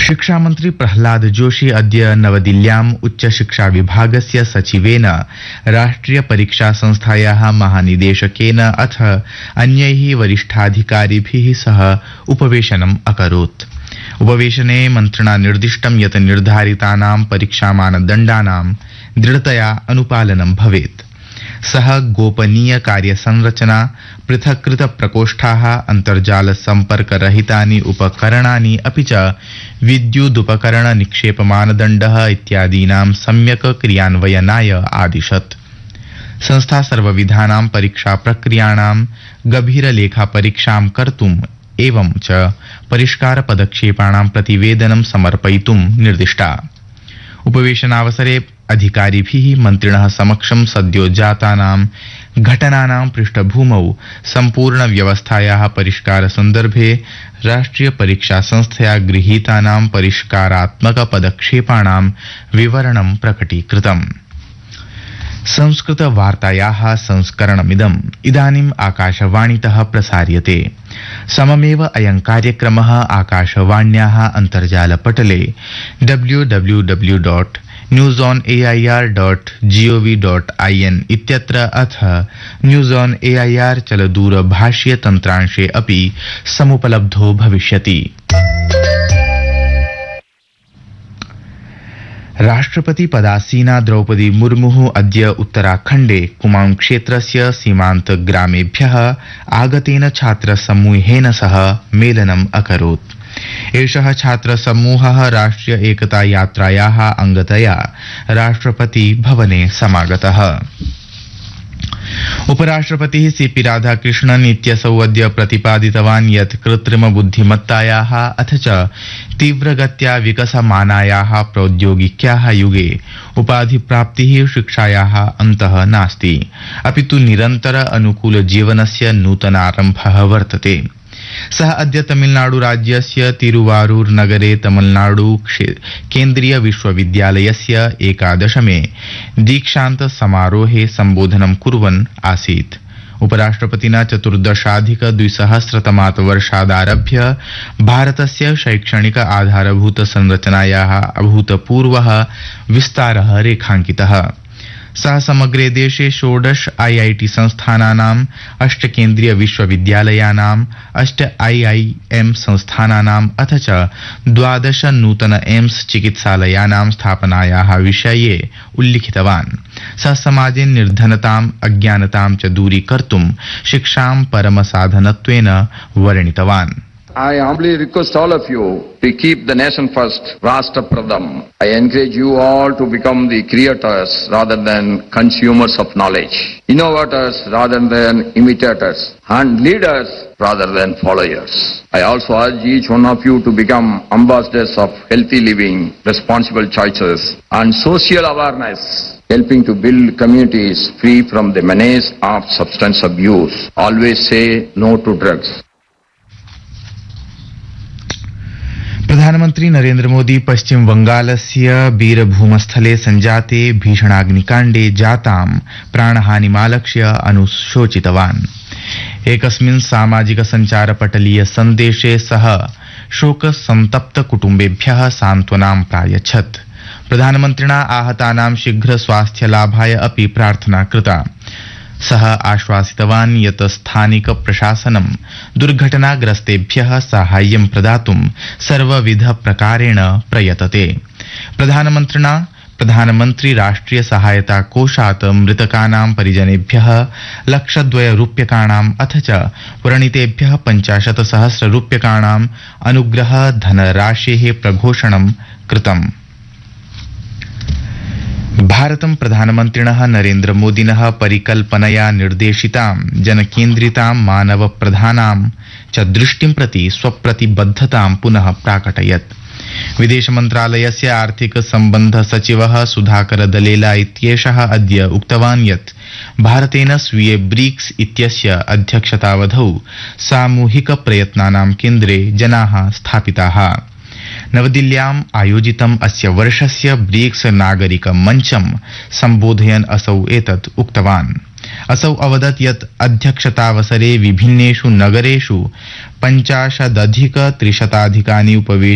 शिक्षामन्त्री प्रह्लाद जोशी अद्य नवदिल्ल्याम् उच्चशिक्षा विभागस्य सचिवेन राष्ट्रिय परीक्षा संस्थायाः महानिदेशकेन अथ अन्यैः वरिष्ठाधिकारिभिः सह उपवेशनम् अकरोत्। उपवेशने मन्त्रिणा निर्दिष्टं यत् निर्धारितानां परीक्षामानदण्डानां दृढतया अनुपालनं भवेत्। सः गोपनीय कार्यसंरचना, पृथक्कृत प्रकोष्ठाः, अन्तर्जाल सम्पर्करहितानि उपकरणानि अपि च विद्युदुपकरण निक्षेप मानदण्डः इत्यादीनां सम्यक् क्रियान्वयनाय आदिशत्। संस्था सर्वविधानां परीक्षा प्रक्रियाणां गभीरलेखापरीक्षां कर्तुम् एवं च परिष्कार पदक्षेपाणां प्रतिवेदनं समर्पयितुं निर्दिष्टा। उपवेशनावसरे अधिकारिभिः मन्त्रिणः समक्षं सद्यो जातानां घटनानां पृष्ठभूमौ सम्पूर्ण व्यवस्थायाः परिष्कार सन्दर्भे राष्ट्रिय परीक्षा संस्थया गृहीतानां परिष्कारात्मक पदक्षेपाणां विवरणं प्रकटीकृतम्। संस्कृत वार्तायाः संस्करणमिदम् इदानीम् आकाशवाणीतः प्रसार्यते। सममेव अयं कार्यक्रमः आकाशवाण्याः अन्तर्जालपटले www.newsonair.gov.in इत्यत्र अथ न्यूज़ ऑन एआईआर चलदूरभाषीय तन्त्रांशे अपि समुपलब्धो भविष्यति। राष्ट्रपति पदासीना द्रौपदी मुर्मुः अद्य उत्तराखण्डे कुमाऊं क्षेत्रस्य सीमान्त ग्रामेभ्यः आगतेन छात्रसमूहेन सह मेलनम् अकरोत्। एषः छात्रसमूहः राष्ट्रिय एकता यात्रायाः अंगतया राष्ट्रपति भवने समागतः। उपराष्ट्रपतिः सीपी राधाकृष्णन् इत्यसौ अद्य प्रतिपादितवान् यत् कृत्रिम बुद्धिमत्तायाः अथ च तीव्रगत्या विकसमानायाः प्रौद्योगिक्याः युगे उपाधिप्राप्तिः शिक्षायाः अन्तः नास्ति, अपि तु निरन्तर अनुकूल जीवनस्य नूतनारम्भः वर्तते। सः अद्य तमिलनाडु राज्यस्य तिरुवारूर नगरे तमिलनाडु केन्द्रीय विश्वविद्यालयस्य 11मे दीक्षान्त समारोहे सम्बोधनं कुर्वन् आसीत्। उपराष्ट्रपतिना 14,200 वर्षादारभ्य भारतस्य शैक्षणिक आधारभूत संरचनायाः अभूतपूर्वः विस्तारः रेखाङ्कितः। सः समग्रे देशे 16 IIT संस्थानानाम्, 8 केन्द्रीय विश्वविद्यालयानाम्, 8 IIM संस्थानानाम् अथ च 12 नूतन एम्स चिकित्सालयानां स्थापनायाः विषये उल्लिखितवान्। सः समाजे निर्धनताम्, अज्ञानतां च दूरीकर्तुं शिक्षां परमसाधनत्वेन वर्णितवान्। I humbly request all of you to keep the nation first, Rashtra Pradham. I encourage you all to become the creators rather than consumers of knowledge, innovators rather than imitators, and leaders rather than followers. I also urge each one of you to become ambassadors of healthy living, responsible choices, and social awareness, helping to build communities free from the menace of substance abuse. Always say no to drugs. प्रधानमन्त्री नरेन्द्र मोदी पश्चिम बंगालस्य बीरभूमस्थले संजाते भीषणाग्निकाण्डे जातां प्राणहानिमालक्ष्य अनुशोचितवान्। एकस्मिन् सामाजिक सञ्चारपटलीय सन्देशे सः शोकसन्तप्त कुटुम्बेभ्यः सान्त्वनां प्रायच्छत्। प्रधानमन्त्रिणा आहतानां शीघ्र स्वास्थ्यलाभाय अपि प्रार्थना कृता। सः आश्वासितवान् यत् स्थानिक प्रशासनं दुर्घटनाग्रस्तेभ्यः साहाय्यं प्रदातुं सर्वविध प्रकारेण प्रयतते। प्रधानमन्त्रिणा प्रधानमन्त्री राष्ट्रिय सहायता कोषात् मृतकानां परिजनेभ्यः 1,02,000 रूप्यकाणाम् अथ च व्रणितेभ्यः 50,000 रूप्यकाणाम् अनुग्रह धनराशेः प्रघोषणं कृतम्। भारतं प्रधानमन्त्रिणः नरेन्द्र मोदिनः परिकल्पनया निर्देशितां जनकेन्द्रितां मानव प्रधानां च दृष्टिं प्रति स्वप्रतिबद्धतां पुनः प्राकटयत्। विदेश मन्त्रालयस्य आर्थिक सम्बन्ध सचिवः सुधाकर दलेला इत्येषः अद्य उक्तवान् यत् भारतेन स्वीये ब्रिक्स इत्यस्य अध्यक्षतावधौ सामूहिक प्रयत्नानां केन्द्रे जनाः स्थापिताः। नवदिल्ल्याम् आयोजितम् अस्य वर्षस्य ब्रिक्स नागरिक मञ्चं सम्बोधयन् असौ एतत् उक्तवान्। असौ अवदत् यत् अध्यक्षतावसरे विभिन्नेषु नगरेषु 50,300 उपवेशनानि